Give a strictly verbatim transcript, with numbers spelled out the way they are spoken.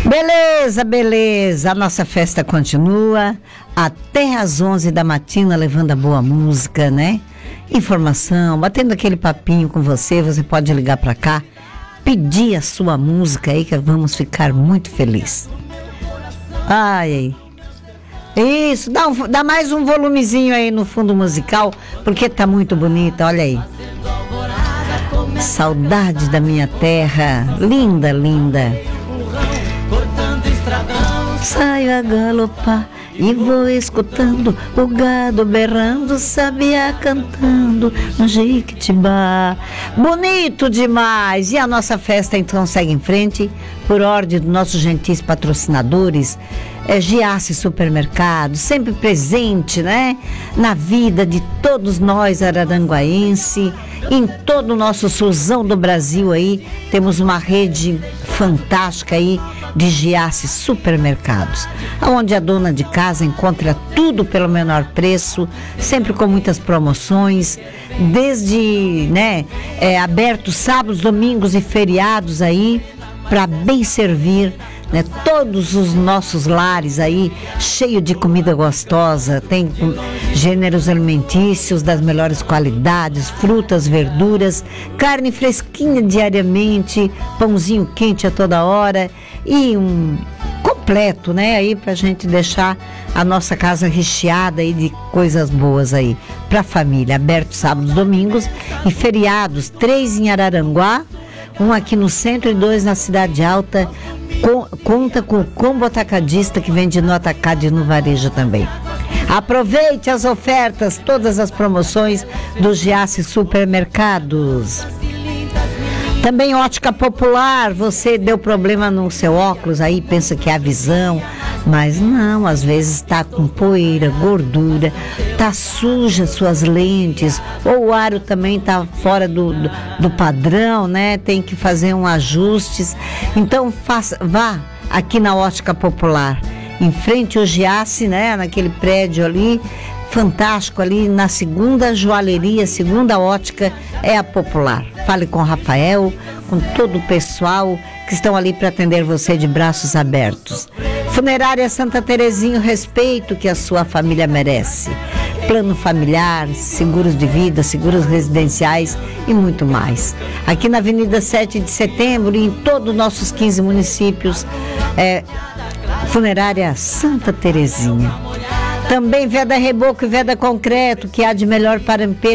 Beleza, beleza. A nossa festa continua até às onze da matina, levando a boa música, né? Informação, batendo aquele papinho com você. Você pode ligar pra cá, pedir a sua música aí, que vamos ficar muito felizes. Ai, isso, dá, um, dá mais um volumezinho aí no fundo musical, porque tá muito bonita, olha aí. Saudade da minha terra, linda, linda. Saio a galopar e vou escutando o gado berrando, sabiá cantando no Jequitibá. Bonito demais! E a nossa festa então segue em frente, por ordem dos nossos gentis patrocinadores. É Giasse Supermercado, sempre presente, né? Na vida de todos nós araranguaense, em todo o nosso sulzão do Brasil aí, temos uma rede fantástica aí de Giasse Supermercados, onde a dona de casa encontra tudo pelo menor preço, sempre com muitas promoções, desde, né, é, aberto sábados, domingos e feriados aí, para bem servir, né, todos os nossos lares aí, cheio de comida gostosa, tem gêneros alimentícios das melhores qualidades, frutas, verduras, carne fresquinha diariamente, pãozinho quente a toda hora e um completo, né, aí pra gente deixar a nossa casa recheada aí de coisas boas aí pra família. Aberto sábados, domingos e feriados, três em Araranguá, um aqui no centro e dois na Cidade Alta. Com, conta com o combo atacadista que vende no atacado e no varejo também. Aproveite as ofertas, todas as promoções do Giasse Supermercados. Também Ótica Popular, você deu problema no seu óculos aí, pensa que é a visão, mas não, às vezes está com poeira, gordura, tá suja suas lentes, ou o aro também está fora do, do, do padrão, né? Tem que fazer um ajustes. Então faça, vá aqui na Ótica Popular, em frente ao Giasse, né? Naquele prédio ali, fantástico ali, na segunda joalheria, segunda ótica é a Popular. Fale com o Rafael, com todo o pessoal que estão ali para atender você de braços abertos. Funerária Santa Terezinha, o respeito que a sua família merece. Plano familiar, seguros de vida, seguros residenciais e muito mais. Aqui na Avenida sete de Setembro e em todos os nossos quinze municípios, é Funerária Santa Terezinha. Também Veda Reboco e Veda Concreto, que há de melhor para